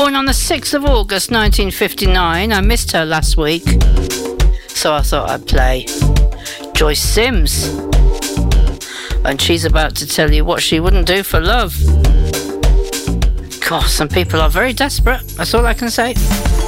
Born on the 6th of August 1959. I missed her last week, so I thought I'd play Joyce Sims. And she's about to tell you what she wouldn't do for love. Gosh, some people are very desperate. That's all I can say.